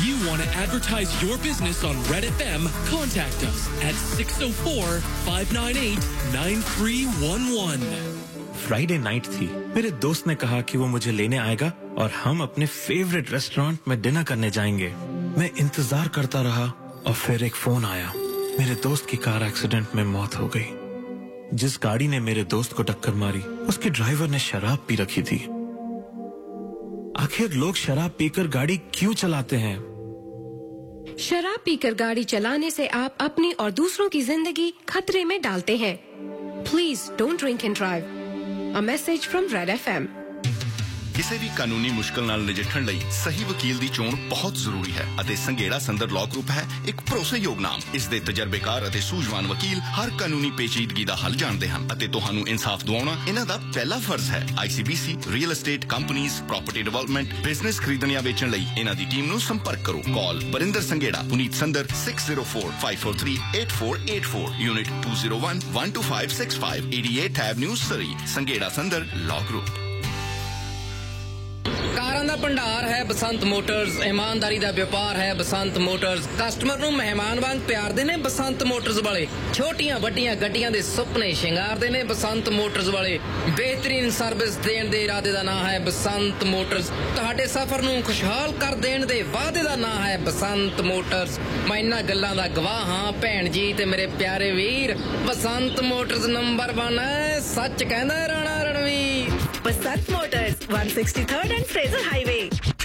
You want to advertise your business on Red FM? Contact us at 604-598-9311. Friday night थी। मेरे दोस्त ने कहा कि वो मुझे लेने आएगा और हम अपने फेवरेट रेस्टोरेंट में डिनर करने जाएंगे। मैं इंतजार करता रहा और फिर एक फोन आया। मेरे दोस्त की कार एक्सीडेंट में मौत हो गई। जिस गाड़ी ने मेरे दोस्त को टक्कर मारी, उसके ड्राइवर ने शराब पी रखी थी। आखिर लोग शराब पीकर गाड़ी क्यों चलाते हैं? शराब पीकर गाड़ी चलाने से आप अपनी और दूसरों की जिंदगी खतरे में डालते हैं। Please don't drink and drive. A message from Red FM. ਕਿਸੇ ਵੀ ਕਾਨੂੰਨੀ ਮੁਸ਼ਕਲ ਨਾਲ ਨਜਿੱਠਣ ਲਈ ਸਹੀ ਵਕੀਲ ਦੀ ਚੋਣ ਬਹੁਤ ਜ਼ਰੂਰੀ ਹੈ ਅਤੇ ਸੰਘੇੜਾ ਸੰਦਰ ਲਾਅ ਗਰੁੱਪ ਹੈ ਇੱਕ ਭਰੋਸੇਯੋਗ ਨਾਮ। ਇਸ ਦੇ ਤਜਰਬੇਕਾਰ ਅਤੇ ਸੂਝਵਾਨ ਵਕੀਲ ਹਰ ਕਾਨੂੰਨੀ ਪੇਚੀਦਗੀ ਦਾ ਹੱਲ ਜਾਣਦੇ ਹਨ ਅਤੇ ਤੁਹਾਨੂੰ ਇਨਸਾਫ ਦਿਵਾਉਣਾ ਇਹਨਾਂ ਦਾ ਪਹਿਲਾ ਫਰਜ਼ ਹੈ। ICBC ਰੀਅਲ ਏਸਟੇਟ ਕੰਪਨੀਆਂ ਪ੍ਰਾਪਰਟੀ ਡਿਵੈਲਪਮੈਂਟ ਬਿਜ਼ਨਸ ਖਰੀਦਣ ਜਾਂ ਵੇਚਣ ਲਈ ਇਹਨਾਂ ਦੀ ਟੀਮ ਨੂੰ ਸੰਪਰਕ ਕਰੋ। ਕਾਲ ਬਰਿੰਦਰ ਸੰਘੇੜਾ ਪੁਨੀਤ ਸੰਦਰ 6045438484 unit 201-12565 88th Avenue Surrey। Sanghera ਸੰਦਰ ਲਾਅ ਗਰੁੱਪ। ਕਾਰਾਂ ਦਾ ਭੰਡਾਰ ਹੈ ਬਸੰਤ ਮੋਟਰਸ, ਇਮਾਨਦਾਰੀ ਦਾ ਵਪਾਰ ਹੈ ਬਸੰਤ ਮੋਟਰਸ। ਕਸਟਮਰ ਨੂੰ ਮਹਿਮਾਨ ਵਾਂਗ ਪਿਆਰਦੇ ਨੇ ਬਸੰਤ ਮੋਟਰਸ ਵਾਲੇ। ਛੋਟੀਆਂ ਵੱਡੀਆਂ ਗੱਡੀਆਂ ਦੇ ਸੁਪਨੇ ਸ਼ਿੰਗਾਰਦੇ ਨੇ ਬਸੰਤ ਮੋਟਰਸ ਵਾਲੇ। ਬਿਹਤਰੀਨ ਸਰਵਿਸ ਦੇਣ ਦੇ ਇਰਾਦੇ ਦਾ ਨਾਂ ਹੈ ਬਸੰਤ ਮੋਟਰਸ। ਤੁਹਾਡੇ ਸਫ਼ਰ ਨੂੰ ਖੁਸ਼ਹਾਲ ਕਰ ਦੇਣ ਦੇ ਵਾਅਦੇ ਦਾ ਨਾਂ ਹੈ ਬਸੰਤ ਮੋਟਰਸ। ਮੈਂ ਇਹਨਾਂ ਗੱਲਾਂ ਦਾ ਗਵਾਹ ਹਾਂ ਭੈਣ ਜੀ ਤੇ ਮੇਰੇ ਪਿਆਰੇ ਵੀਰ। ਬਸੰਤ ਮੋਟਰਸ ਨੰਬਰ 1 ਹੈ, ਸੱਚ ਕਹਿੰਦਾ Rana Ranveer. Basant Motors, 163rd and Fraser Highway.